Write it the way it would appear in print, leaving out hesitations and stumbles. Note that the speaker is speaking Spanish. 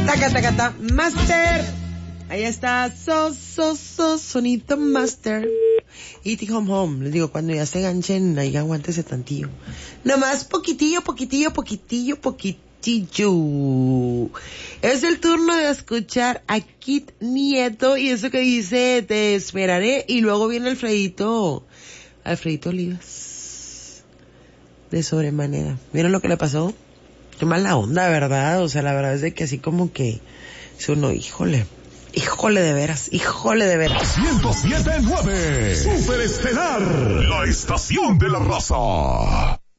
Taca, taca, taca, Master. Ahí está, Sonito Master. Eating Home Home. Les digo, cuando ya se ganchen, ahí aguántese tantillo. Nomás poquitillo. Es el turno de escuchar a Kit Nieto y eso que dice, te esperaré. Y luego viene Alfredito Olivas. De sobremanera. ¿Vieron lo que le pasó? Qué mala onda, ¿verdad? O sea, la verdad es de que así como que es uno, híjole de veras. 107.9 Superestelar, la estación de la raza.